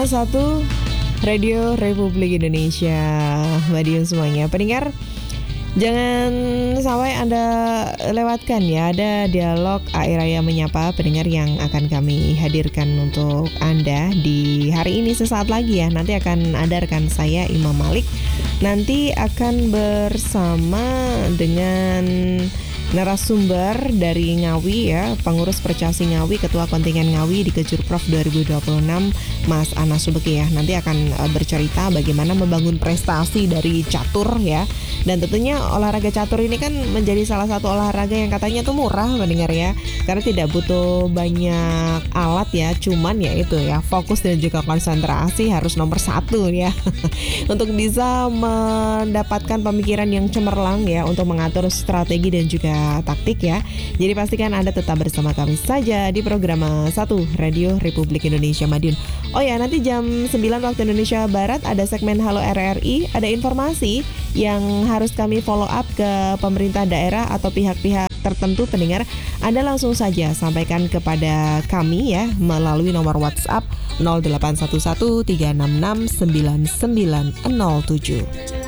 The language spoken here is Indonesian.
101 Radio Republik Indonesia. Madiun semuanya pendengar, jangan sampai Anda lewatkan ya, ada dialog Air Raya Menyapa pendengar yang akan kami hadirkan untuk Anda di hari ini sesaat lagi ya. Nanti akan ada rekan saya Imam Malik. Nanti akan bersama dengan narasumber dari Ngawi ya, pengurus Percasi Ngawi, Ketua Kontingen Ngawi di Kejurprov 2026, Mas Anas Subeki ya. Nanti akan bercerita bagaimana membangun prestasi dari catur ya. Dan tentunya olahraga catur ini kan menjadi salah satu olahraga yang katanya tuh murah mendengar ya, karena tidak butuh banyak alat ya, cuman ya itu ya, fokus dan juga konsentrasi harus nomor satu ya. Untuk bisa mendapatkan pemikiran yang cemerlang ya, untuk mengatur strategi dan juga taktik ya. Jadi pastikan Anda tetap bersama kami saja di program 1 Radio Republik Indonesia Madiun. Oh ya, nanti jam 9 waktu Indonesia Barat ada segmen Halo RRI, ada informasi yang harus kami follow up ke pemerintah daerah atau pihak-pihak tertentu pendengar. Anda langsung saja sampaikan kepada kami ya melalui nomor WhatsApp 0811 366 9907.